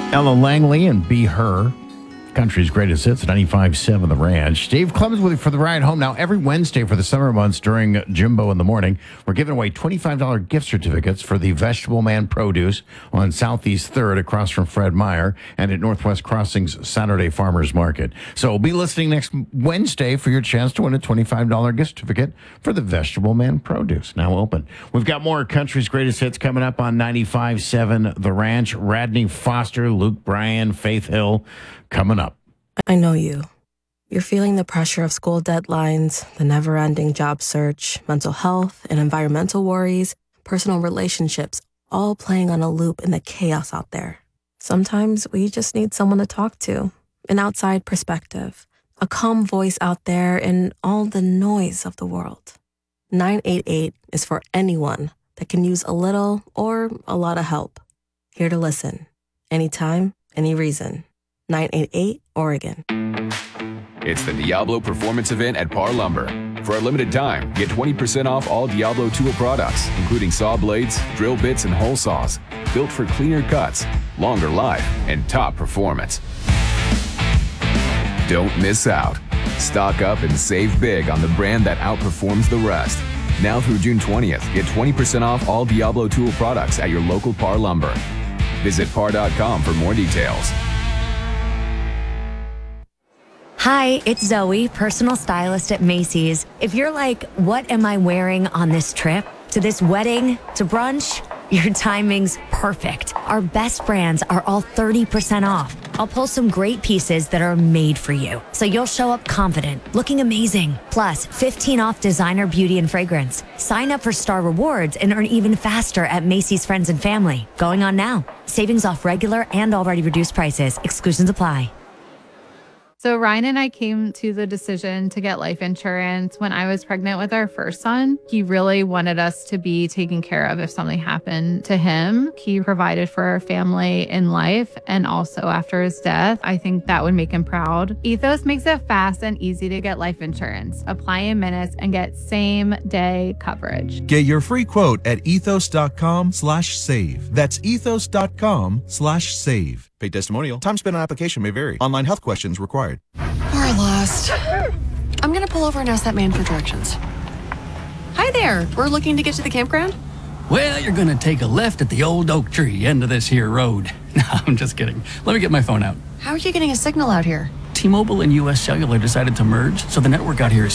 Ella Langley and Be Her. Country's greatest hits, 95.7 The Ranch. Dave Clemens with you for the ride home. Now, every Wednesday for the summer months during Jimbo in the Morning, we're giving away $25 gift certificates for the Vegetable Man Produce on Southeast 3rd across from Fred Meyer and at Northwest Crossings Saturday Farmers Market. So be listening next Wednesday for your chance to win a $25 gift certificate for the Vegetable Man Produce. Now open. We've got more Country's greatest hits coming up on 95.7 The Ranch. Radney Foster, Luke Bryan, Faith Hill coming up. I know you. You're feeling the pressure of school deadlines, the never-ending job search, mental health and environmental worries, personal relationships, all playing on a loop in the chaos out there. Sometimes we just need someone to talk to, an outside perspective, a calm voice out there in all the noise of the world. 988 is for anyone that can use a little or a lot of help. Here to listen. Anytime, any reason. 988 Oregon. It's the Diablo Performance Event at Par Lumber. For a limited time, get 20% off all Diablo tool products, including saw blades, drill bits, and hole saws, built for cleaner cuts, longer life, and top performance. Don't miss out. Stock up and save big on the brand that outperforms the rest. Now through June 20th, get 20% off all Diablo tool products at your local Par Lumber. Visit par.com for more details. Hi, it's Zoe, personal stylist at Macy's. If you're like, what am I wearing on this trip? To this wedding? To brunch? Your timing's perfect. Our best brands are all 30% off. I'll pull some great pieces that are made for you, so you'll show up confident, looking amazing. Plus, 15 off designer beauty and fragrance. Sign up for Star Rewards and earn even faster at Macy's Friends and Family. Going on now. Savings off regular and already reduced prices. Exclusions apply. So Ryan and I came to the decision to get life insurance when I was pregnant with our first son. He really wanted us to be taken care of if something happened to him. He provided for our family in life and also after his death. I think that would make him proud. Ethos makes it fast and easy to get life insurance. Apply in minutes and get same-day coverage. Get your free quote at ethos.com/save. That's ethos.com/save. Paid testimonial. Time spent on application may vary. Online health questions required. We're lost. I'm going to pull over and ask that man for directions. Hi there. We're looking to get to the campground. Well, you're going to take a left at the old oak tree end of this here road. No, I'm just kidding. Let me get my phone out. How are you getting a signal out here? T-Mobile and U.S. Cellular decided to merge, so the network out here is